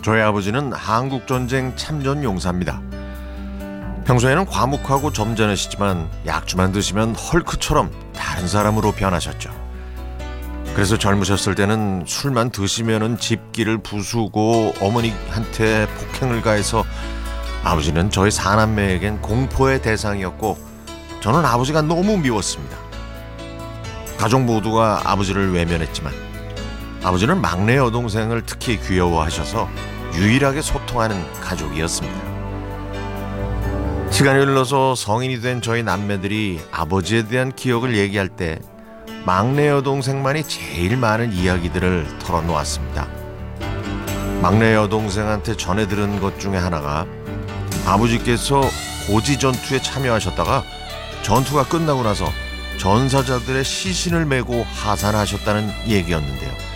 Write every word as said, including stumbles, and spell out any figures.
저희 아버지는 한국전쟁 참전 용사입니다. 평소에는 과묵하고 점잖으시지만 약주만 드시면 헐크처럼 다른 사람으로 변하셨죠. 그래서 젊으셨을 때는 술만 드시면은 집기를 부수고 어머니한테 폭행을 가해서 아버지는 저희 사남매에겐 공포의 대상이었고 저는 아버지가 너무 미웠습니다. 가족 모두가 아버지를 외면했지만 아버지는 막내 여동생을 특히 귀여워하셔서 유일하게 소통하는 가족이었습니다. 시간이 흘러서 성인이 된 저희 남매들이 아버지에 대한 기억을 얘기할 때 막내 여동생만이 제일 많은 이야기들을 털어놓았습니다. 막내 여동생한테 전해 들은 것 중에 하나가 아버지께서 고지 전투에 참여하셨다가 전투가 끝나고 나서 전사자들의 시신을 메고 하산하셨다는 얘기였는데요.